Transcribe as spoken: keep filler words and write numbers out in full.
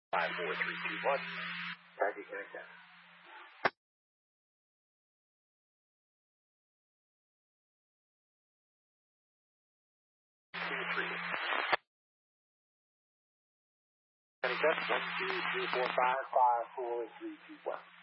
Five, four, three, two, one. Target connect down. Two, three. Connect up. One, two, three, four, five, five, four, three, two, one.